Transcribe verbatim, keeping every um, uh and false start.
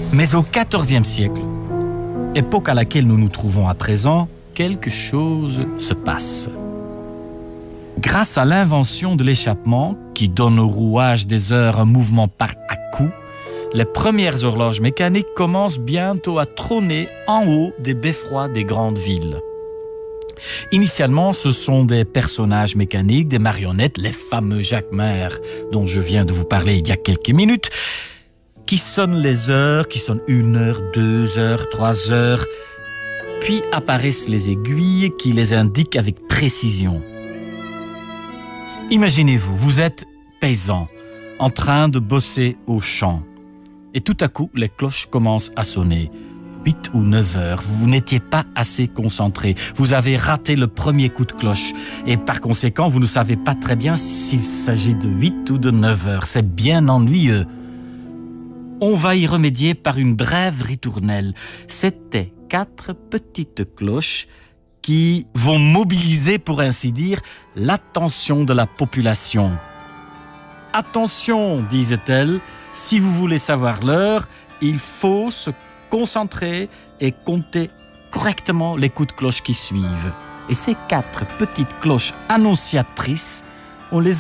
Mais au quatorzième siècle, époque à laquelle nous nous trouvons à présent, quelque chose se passe. Grâce à l'invention de l'échappement, qui donne au rouage des heures un mouvement par à-coups, les premières horloges mécaniques commencent bientôt à trôner en haut des beffrois des grandes villes. Initialement, ce sont des personnages mécaniques, des marionnettes, les fameux Jacquemart dont je viens de vous parler il y a quelques minutes, qui sonnent les heures, qui sonnent une heure, deux heures, trois heures, puis apparaissent les aiguilles qui les indiquent avec précision. Imaginez-vous, vous êtes paysan, en train de bosser au champ, et tout à coup, les cloches commencent à sonner. huit ou neuf heures, vous n'étiez pas assez concentré. Vous avez raté le premier coup de cloche. Et par conséquent, vous ne savez pas très bien s'il s'agit de huit ou de neuf heures. C'est bien ennuyeux. On va y remédier par une brève ritournelle. C'était quatre petites cloches qui vont mobiliser, pour ainsi dire, l'attention de la population. « Attention », disait-elle, « si vous voulez savoir l'heure, il faut se concentrer et compter correctement les coups de cloche qui suivent. » Et ces quatre petites cloches annonciatrices, on les